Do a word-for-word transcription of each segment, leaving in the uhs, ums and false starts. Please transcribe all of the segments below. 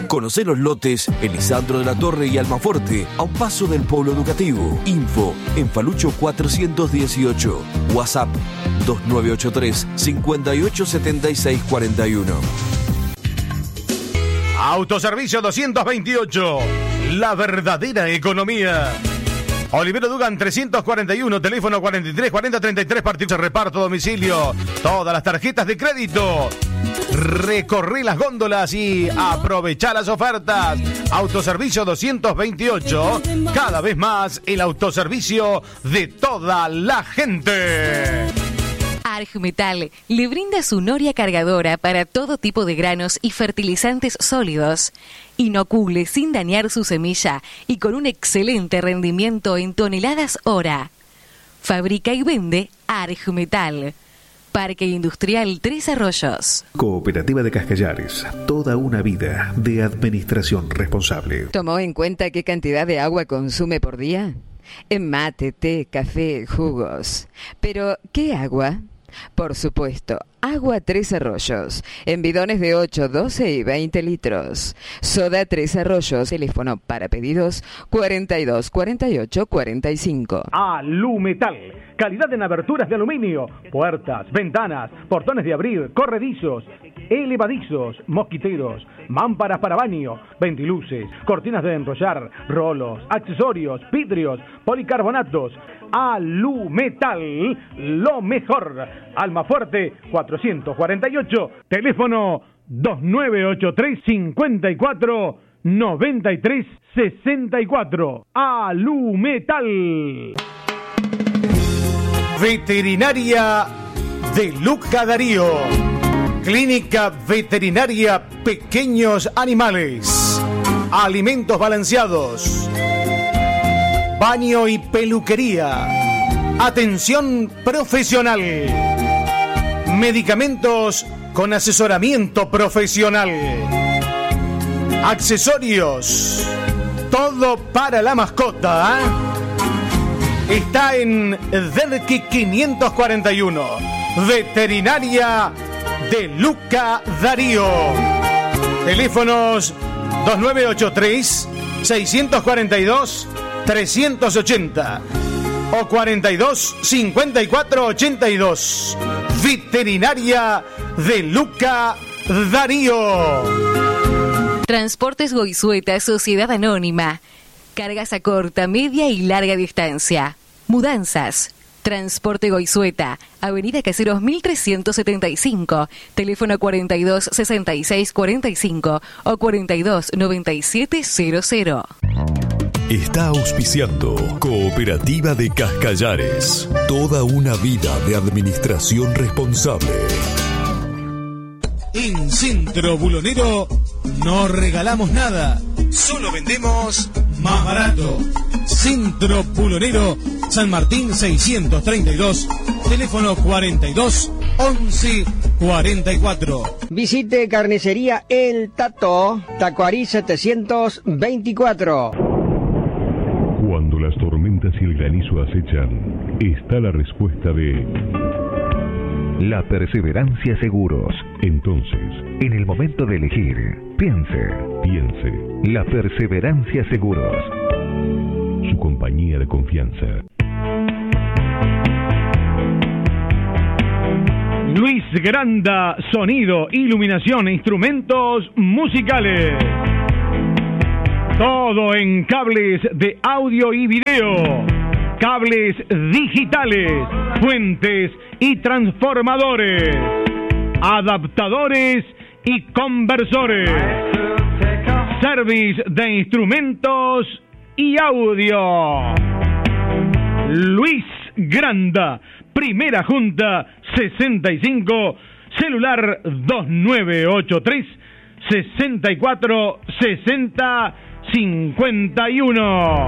Conocé los lotes en Lisandro de la Torre y Almaforte, a un paso del polo educativo. Info en Falucho cuatrocientos dieciocho. WhatsApp dos nueve ocho tres, cinco ocho siete seis cuatro uno. Autoservicio doscientos veintiocho. La verdadera economía. Olivero Dugan trescientos cuarenta y uno, teléfono cuarenta y tres cuarenta treinta y tres, partido de reparto a domicilio. Todas las tarjetas de crédito. Recorrí las góndolas y aprovechá las ofertas. Autoservicio doscientos veintiocho, cada vez más el autoservicio de toda la gente. Argmetal le brinda su noria cargadora para todo tipo de granos y fertilizantes sólidos. Inocule sin dañar su semilla y con un excelente rendimiento en toneladas hora. Fabrica y vende Argmetal. Parque Industrial Tres Arroyos. Cooperativa de Cascallares. Toda una vida de administración responsable. ¿Tomó en cuenta qué cantidad de agua consume por día? En mate, té, café, jugos. Pero, ¿qué agua? Por supuesto, agua Tres Arroyos, en bidones de ocho, doce y veinte litros. Soda Tres Arroyos, teléfono para pedidos cuarenta y dos cuarenta y ocho cuarenta y cinco. Alumetal, calidad en aberturas de aluminio, puertas, ventanas, portones de abrir, corredizos, elevadizos, mosquiteros, mámparas para baño, ventiluces, cortinas de enrollar, rolos, accesorios, vidrios, policarbonatos. Alumetal, lo mejor. Almafuerte cuatrocientos cuarenta y ocho, teléfono dos nueve ocho tres, cinco cuatro, nueve tres seis cuatro. Alumetal. Veterinaria de Luca Darío. Clínica Veterinaria Pequeños Animales. Alimentos balanceados. Baño y peluquería. Atención profesional. Medicamentos con asesoramiento profesional. Accesorios. Todo para la mascota. ¿eh? Está en Derqui quinientos cuarenta y uno. Veterinaria de Luca Darío. Teléfonos dos nueve ocho tres, seis cuatro dos, tres ochenta o cuarenta y dos, cincuenta y cuatro, ochenta y dos. Veterinaria de Luca Darío. Transportes Goizueta, Sociedad Anónima. Cargas a corta, media y larga distancia. Mudanzas. Transporte Goizueta, Avenida Caseros mil trescientos setenta y cinco, teléfono cuarenta y dos, sesenta y seis, cuarenta y cinco o cuarenta y dos, noventa y siete, cero cero. Está auspiciando Cooperativa de Cascallares. Toda una vida de administración responsable. En Centro Bulonero no regalamos nada, solo vendemos más barato. Centro Bulonero, San Martín seiscientos treinta y dos, teléfono cuarenta y dos, once, cuarenta y cuatro. Visite Carnicería El Tato, Tacuarí setecientos veinticuatro. Cuando las tormentas y el granizo acechan, está la respuesta de La Perseverancia Seguros. Entonces, en el momento de elegir, piense, piense, La Perseverancia Seguros. Su compañía de confianza. Luis Granda, sonido, iluminación e instrumentos musicales. Todo en cables de audio y video, cables digitales, fuentes y transformadores, adaptadores y conversores, service de instrumentos y audio. Luis Granda, Primera Junta sesenta y cinco, celular dos nueve ocho tres, sesenta y cuatro, sesenta, cincuenta y uno.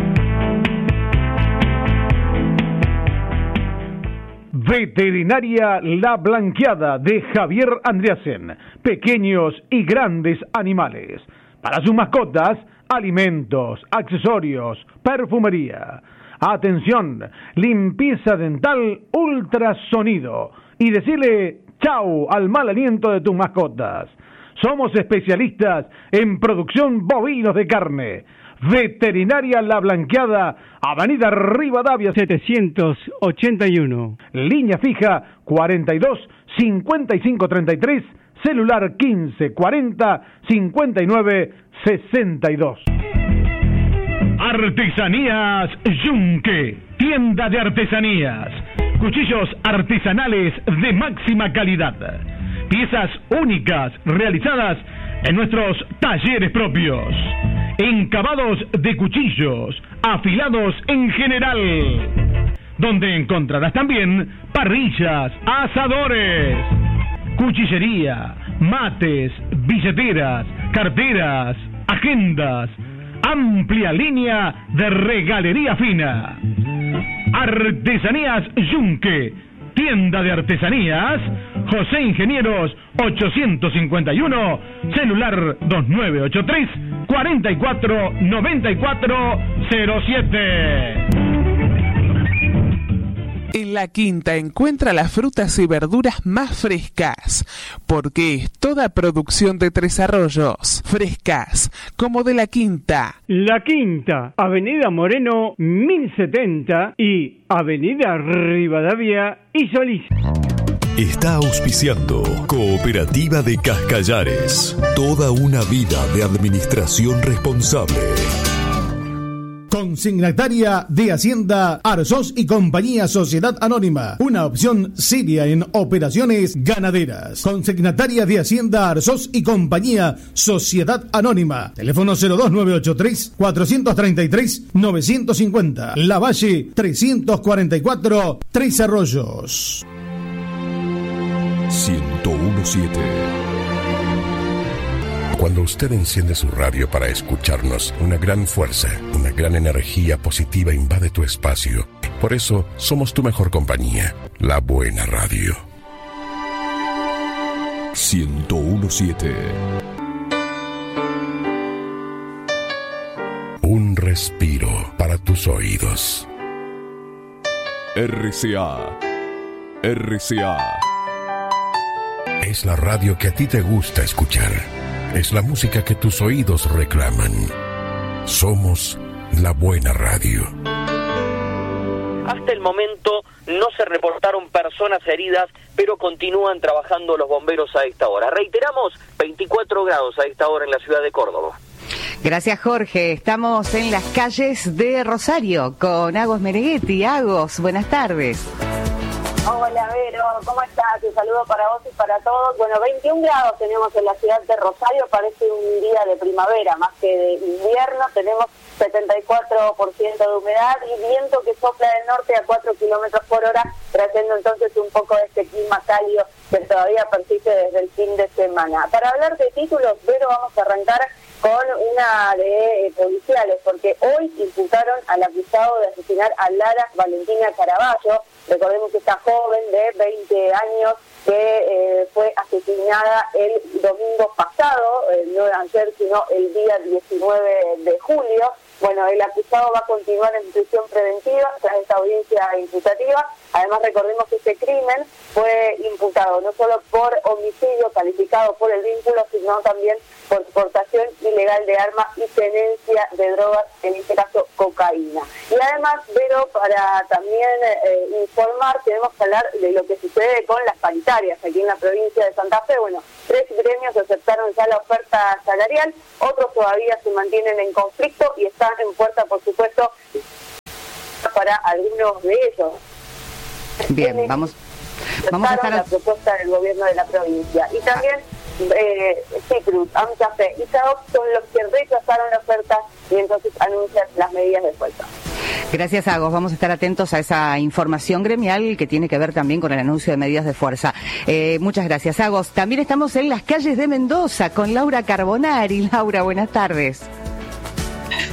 Veterinaria La Blanqueada de Javier Andreasen. Pequeños y grandes animales. Para sus mascotas, alimentos, accesorios, perfumería. Atención, limpieza dental ultrasonido. Y decirle chau al mal aliento de tus mascotas. Somos especialistas en producción bovinos de carne. Veterinaria La Blanqueada, Avenida Rivadavia setecientos ochenta y uno. Línea fija cuarenta y dos cincuenta y cinco treinta y tres, celular quince cuarenta cincuenta y nueve sesenta y dos. Artesanías Yunque, tienda de artesanías, cuchillos artesanales de máxima calidad, piezas únicas realizadas en nuestros talleres propios, encabados de cuchillos, afilados en general, donde encontrarás también parrillas, asadores, cuchillería, mates, billeteras, carteras, agendas, amplia línea de regalería fina. Artesanías Yunque, tienda de artesanías, José Ingenieros ochocientos cincuenta y uno, celular dos nueve ocho tres, cuarenta y cuatro noventa y cuatro cero siete. En La Quinta encuentra las frutas y verduras más frescas, porque es toda producción de Tres Arroyos, frescas, como de La Quinta. La Quinta, Avenida Moreno mil setenta y Avenida Rivadavia y Solís. Está auspiciando Cooperativa de Cascallares, toda una vida de administración responsable. Consignataria de Hacienda Arzós y Compañía Sociedad Anónima, una opción seria en operaciones ganaderas. Consignataria de Hacienda Arzós y Compañía Sociedad Anónima, teléfono cero dos nueve ocho tres, cuatro tres tres, nueve cinco cero, La Valle trescientos cuarenta y cuatro, Tres Arroyos. ciento uno punto siete. Cuando usted enciende su radio para escucharnos, una gran fuerza, una gran energía positiva invade tu espacio. Por eso, somos tu mejor compañía, la buena radio. ciento uno punto siete. Un respiro para tus oídos. R C A. R C A. Es la radio que a ti te gusta escuchar. Es la música que tus oídos reclaman. Somos la buena radio. Hasta el momento no se reportaron personas heridas, pero continúan trabajando los bomberos a esta hora. Reiteramos, veinticuatro grados a esta hora en la ciudad de Córdoba. Gracias, Jorge. Estamos en las calles de Rosario con Agos Meneghetti. Agos, buenas tardes. Hola, Vero, ¿cómo estás? Un saludo para vos y para todos. Bueno, veintiún grados tenemos en la ciudad de Rosario, parece un día de primavera, más que de invierno. Tenemos setenta y cuatro por ciento de humedad y viento que sopla del norte a cuatro kilómetros por hora, trayendo entonces un poco de este clima cálido que todavía persiste desde el fin de semana. Para hablar de títulos, Vero, vamos a arrancar con una de eh, policiales, porque hoy imputaron al acusado de asesinar a Lara Valentina Caraballo. Recordemos que esta joven de veinte años que eh, fue asesinada el domingo pasado, eh, no ayer, sino el día diecinueve de julio. Bueno, el acusado va a continuar en prisión preventiva tras esta audiencia imputativa. Además, recordemos que este crimen fue imputado no solo por homicidio calificado por el vínculo, sino también por portación ilegal de armas y tenencia de drogas, en este caso cocaína. Y además, Vero, para también eh, informar, tenemos que hablar de lo que sucede con las paritarias aquí en la provincia de Santa Fe. Bueno, tres gremios aceptaron ya la oferta salarial, otros todavía se mantienen en conflicto y están en puerta, por supuesto, para algunos de ellos. Bien, vamos, vamos a estar a... la propuesta del gobierno de la provincia. Y también eh, Cicrus, AMSAFE y SAOP son los que rechazaron la oferta y entonces anuncian las medidas de fuerza. Gracias, Agos. Vamos a estar atentos a esa información gremial que tiene que ver también con el anuncio de medidas de fuerza. Eh, muchas gracias, Agos. También estamos en las calles de Mendoza con Laura Carbonari. Laura, buenas tardes.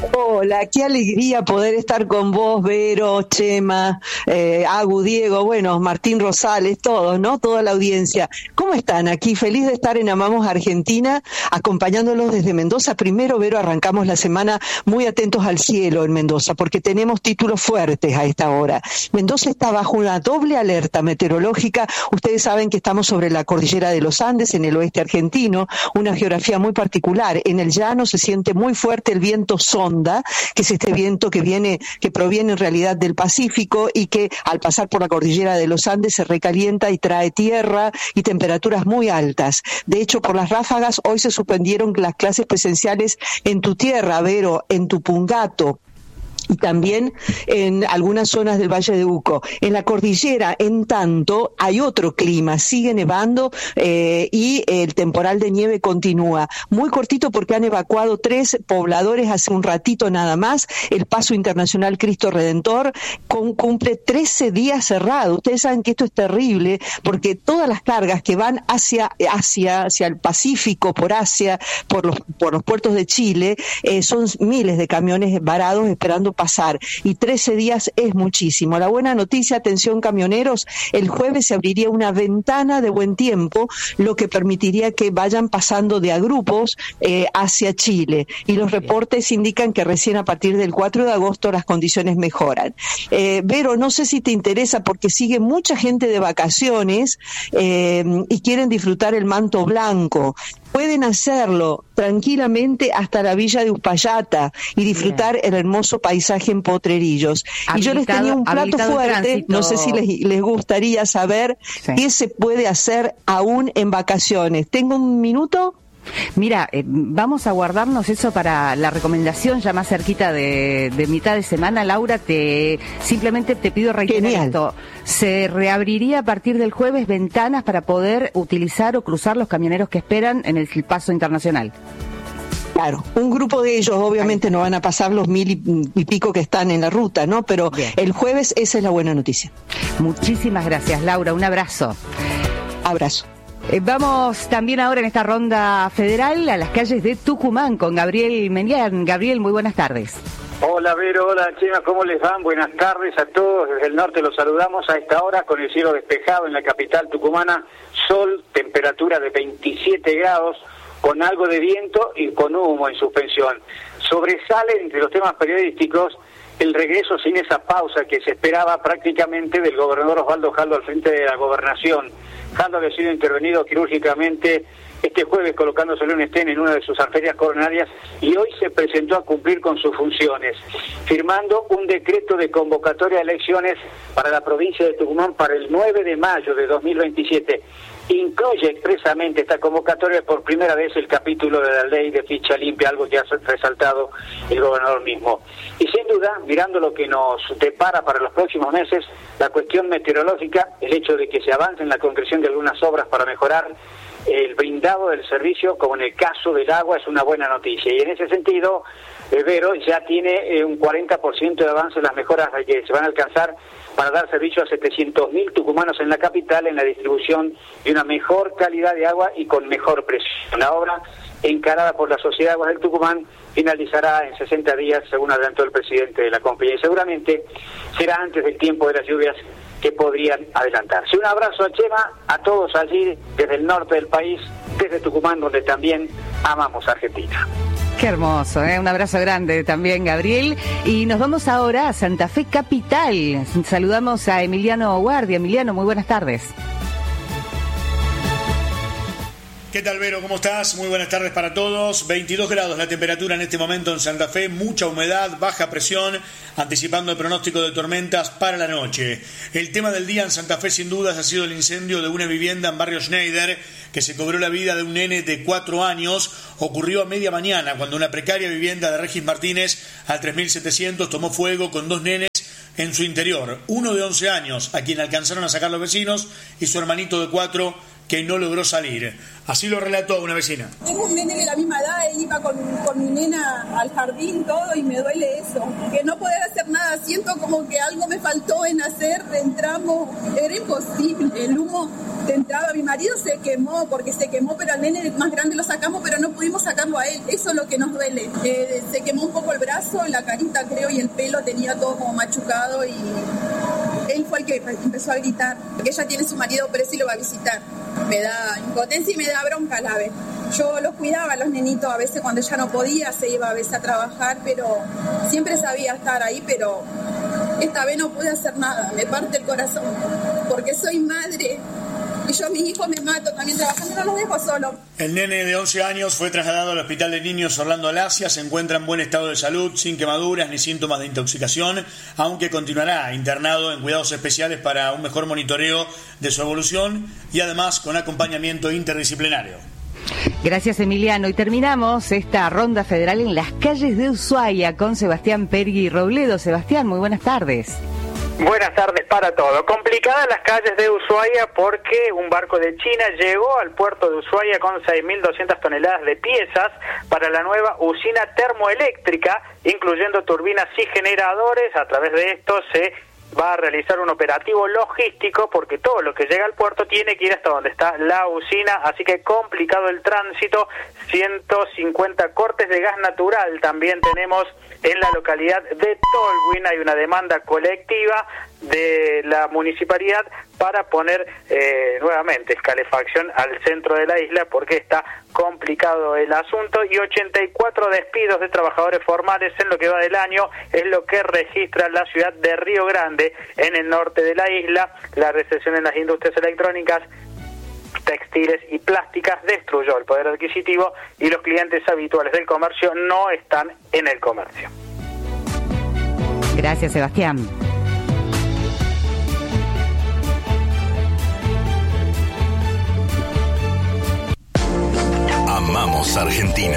Hola, qué alegría poder estar con vos, Vero, Chema, eh, Agu, Diego, bueno, Martín Rosales, todos, ¿no? Toda la audiencia. ¿Cómo están aquí? Feliz de estar en Amamos Argentina, acompañándolos desde Mendoza. Primero, Vero, arrancamos la semana muy atentos al cielo en Mendoza, porque tenemos títulos fuertes a esta hora. Mendoza está bajo una doble alerta meteorológica. Ustedes saben que estamos sobre la cordillera de los Andes, en el oeste argentino, una geografía muy particular. En el llano se siente muy fuerte el viento sonda, que es este viento que viene, que proviene en realidad del Pacífico y que al pasar por la cordillera de los Andes se recalienta y trae tierra y temperaturas muy altas. De hecho, por las ráfagas hoy se suspendieron las clases presenciales en tu tierra, Vero, en Tupungato, y también en algunas zonas del Valle de Uco. En la cordillera, en tanto, hay otro clima, sigue nevando eh, y el temporal de nieve continúa. Muy cortito porque han evacuado tres pobladores hace un ratito nada más. El Paso Internacional Cristo Redentor con, cumple trece días cerrado. Ustedes saben que esto es terrible porque todas las cargas que van hacia, hacia, hacia el Pacífico, por Asia, por los, por los puertos de Chile, eh, son miles de camiones varados esperando pasar, y trece días es muchísimo. La buena noticia, atención camioneros, el jueves se abriría una ventana de buen tiempo, lo que permitiría que vayan pasando de a grupos eh, hacia Chile, y los reportes indican que recién a partir del cuatro de agosto las condiciones mejoran. Eh, Vero, no sé si te interesa porque sigue mucha gente de vacaciones eh, y quieren disfrutar el manto blanco. Pueden hacerlo tranquilamente hasta la villa de Uspallata y disfrutar Bien. el hermoso paisaje en Potrerillos. Habilitado, y yo les tenía un plato fuerte, no sé si les, les gustaría saber sí. qué se puede hacer aún en vacaciones. ¿Tengo un minuto? Mira, eh, vamos a guardarnos eso para la recomendación ya más cerquita de, de mitad de semana. Laura, te simplemente te pido reiterar Genial. esto. Se reabriría a partir del jueves ventanas para poder utilizar o cruzar los camioneros que esperan en el paso internacional. Claro, un grupo de ellos obviamente no van a pasar los mil y, y pico que están en la ruta, ¿no? Pero Bien. el jueves esa es la buena noticia. Muchísimas gracias, Laura. Un abrazo. Abrazo. Eh, vamos también ahora en esta ronda federal a las calles de Tucumán con Gabriel Menián. Gabriel, muy buenas tardes. Hola Vero, hola Chema, ¿cómo les van? Buenas tardes a todos, desde el norte los saludamos a esta hora con el cielo despejado en la capital tucumana, sol, temperatura de veintisiete grados, con algo de viento y con humo en suspensión. Sobresale entre los temas periodísticos el regreso sin esa pausa que se esperaba prácticamente del gobernador Osvaldo Jaldo al frente de la gobernación. Jaldo había sido intervenido quirúrgicamente este jueves colocándosele un estén en una de sus arterias coronarias y hoy se presentó a cumplir con sus funciones, firmando un decreto de convocatoria de elecciones para la provincia de Tucumán para el nueve de mayo de dos mil veintisiete. Incluye expresamente esta convocatoria por primera vez el capítulo de la ley de ficha limpia, algo que ha resaltado el gobernador mismo. Y sin duda, mirando lo que nos depara para los próximos meses, la cuestión meteorológica, el hecho de que se avance en la concreción de algunas obras para mejorar el brindado del servicio, como en el caso del agua, es una buena noticia. Y en ese sentido, eh, Vero ya tiene eh, un cuarenta por ciento de avance en las mejoras que se van a alcanzar para dar servicio a setecientos mil tucumanos en la capital en la distribución de una mejor calidad de agua y con mejor precio. La obra, encarada por la Sociedad de Aguas del Tucumán, finalizará en sesenta días, según adelantó el presidente de la compañía, y seguramente será antes del tiempo de las lluvias que podrían adelantarse. Un abrazo a Chema, a todos allí desde el norte del país, desde Tucumán, donde también amamos Argentina. Qué hermoso, ¿eh? Un abrazo grande también, Gabriel. Y nos vamos ahora a Santa Fe Capital. Saludamos a Emiliano Guardia. Emiliano, muy buenas tardes. ¿Qué tal, Vero? ¿Cómo estás? Muy buenas tardes para todos. veintidós grados la temperatura en este momento en Santa Fe, mucha humedad, baja presión, anticipando el pronóstico de tormentas para la noche. El tema del día en Santa Fe, sin dudas, ha sido el incendio de una vivienda en barrio Schneider, que se cobró la vida de un nene de cuatro años. Ocurrió a media mañana, cuando una precaria vivienda de Regis Martínez, al tres mil setecientos, tomó fuego con dos nenes en su interior. Uno de once años, a quien alcanzaron a sacar los vecinos, y su hermanito de cuatro, que no logró salir. Así lo relató una vecina. Tengo un nene de la misma edad, iba con, con mi nena al jardín, todo, y me duele eso, que no poder hacer nada, siento como que algo me faltó en hacer, entramos, era imposible, el humo te entraba, mi marido se quemó, porque se quemó, pero al nene más grande lo sacamos, pero no pudimos sacarlo a él, eso es lo que nos duele, eh, se quemó un poco el brazo, la carita creo, y el pelo tenía todo como machucado, y él fue el que empezó a gritar, porque ella tiene su marido preso y lo va a visitar, me da impotencia y me da bronca a la vez. Yo los cuidaba a los nenitos, a veces cuando ella no podía se iba a veces a trabajar, pero siempre sabía estar ahí, pero esta vez no pude hacer nada, me parte el corazón, porque soy madre y yo a mis hijos me mato también trabajando, no los dejo solos. El nene de once años fue trasladado al Hospital de Niños Orlando Alasia, se encuentra en buen estado de salud, sin quemaduras ni síntomas de intoxicación, aunque continuará internado en cuidados especiales para un mejor monitoreo de su evolución y además con acompañamiento interdisciplinario. Gracias, Emiliano. Y terminamos esta ronda federal en las calles de Ushuaia con Sebastián Pergui Robledo. Sebastián, muy buenas tardes. Buenas tardes para todos. Complicadas las calles de Ushuaia porque un barco de China llegó al puerto de Ushuaia con seis mil doscientas toneladas de piezas para la nueva usina termoeléctrica, incluyendo turbinas y generadores. A través de esto se va a realizar un operativo logístico porque todo lo que llega al puerto tiene que ir hasta donde está la usina, así que complicado el tránsito. Ciento cincuenta cortes de gas natural también tenemos en la localidad de Tolwyn. Hay una demanda colectiva de la municipalidad para poner eh, nuevamente calefacción al centro de la isla porque está complicado el asunto, y ochenta y cuatro despidos de trabajadores formales en lo que va del año es lo que registra la ciudad de Río Grande en el norte de la isla. La recesión en las industrias electrónicas, textiles y plásticas destruyó el poder adquisitivo y los clientes habituales del comercio no están en el comercio. Gracias, Sebastián. Amamos Argentina.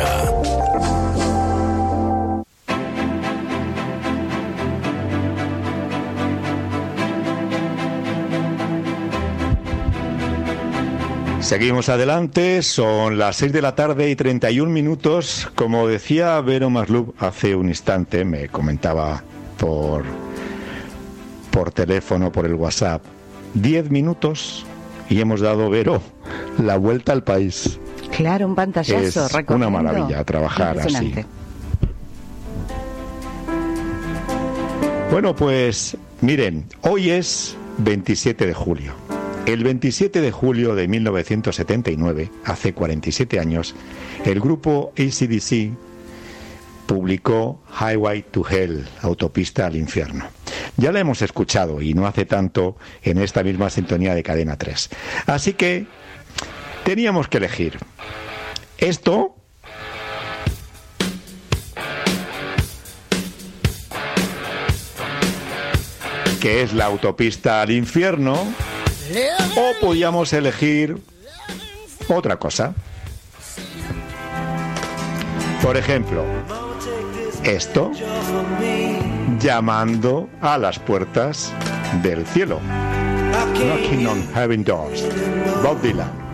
Seguimos adelante, son las seis de la tarde y treinta y un minutos. Como decía Vero Maslub hace un instante, me comentaba por, por teléfono, por el WhatsApp, diez minutos y hemos dado, Vero, la vuelta al país. Claro, un pantallazo. Es una maravilla trabajar así. Bueno, pues miren, hoy es veintisiete de julio. El veintisiete de julio de mil novecientos setenta y nueve, hace cuarenta y siete años, el grupo A C D C publicó Highway to Hell, Autopista al Infierno. Ya la hemos escuchado y no hace tanto en esta misma sintonía de Cadena tres. Así que teníamos que elegir esto que es la autopista al infierno, o podíamos elegir otra cosa. Por ejemplo, esto, llamando a las puertas del cielo. Knocking on Heaven Doors, Bob Dylan.